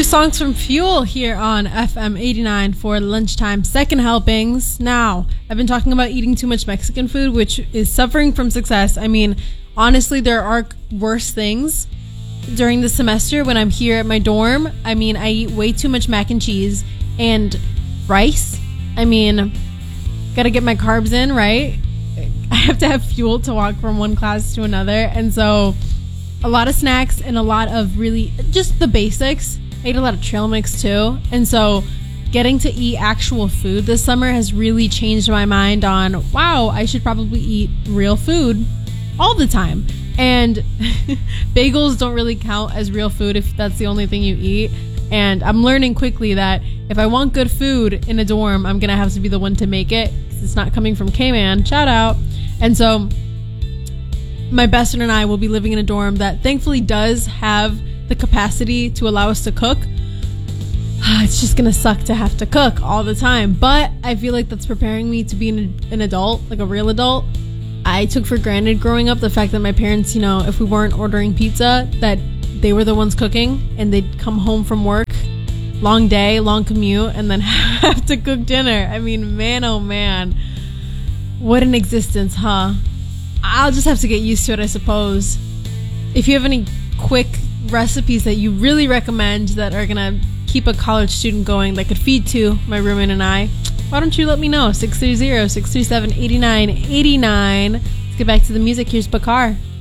Songs from Fuel here on FM 89 for lunchtime second helpings. Now, I've been talking about eating too much Mexican food, which is suffering from success. I mean, honestly, there are worse things during the semester when I'm here at my dorm. I mean, I eat way too much mac and cheese and rice. I mean, gotta get my carbs in, right? I have to have fuel to walk from one class to another. And so a lot of snacks and a lot of really just the basics. I ate a lot of trail mix too. And so getting to eat actual food this summer has really changed my mind on, wow, I should probably eat real food all the time. And bagels don't really count as real food if that's the only thing you eat. And I'm learning quickly that if I want good food in a dorm, I'm going to have to be the one to make it. It's not coming from K-Man. Shout out. And so my best friend and I will be living in a dorm that thankfully does have the capacity to allow us to cook. It's just gonna suck to have to cook all the time, but I feel like that's preparing me to be an adult, like a real adult. I took for granted growing up the fact that my parents, you know, if we weren't ordering pizza, that they were the ones cooking, and they'd come home from work, long day, long commute, and then have to cook dinner. I mean, man, oh man, what an existence, huh? I'll just have to get used to it, I suppose. If you have any quick recipes that you really recommend that are gonna keep a college student going, that could feed to my roommate and I, why don't you let me know? 630-637-8989. Let's get back to the music. Here's Bakar.